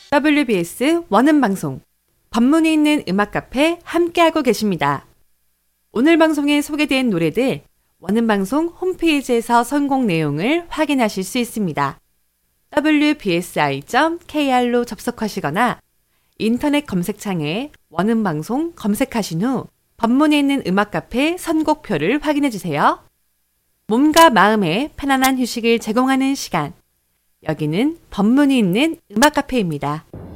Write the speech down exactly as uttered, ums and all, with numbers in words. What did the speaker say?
더블유비에스 원음방송 법문이 있는 음악 카페 함께하고 계십니다. 오늘 방송에 소개된 노래들 원음방송 홈페이지에서 선곡 내용을 확인하실 수 있습니다. 더블유비에스아이 점 케이알로 접속하시거나 인터넷 검색창에 원음방송 검색하신 후 법문에 있는 음악 카페 선곡표를 확인해 주세요. 몸과 마음에 편안한 휴식을 제공하는 시간. 여기는 법문이 있는 음악 카페입니다.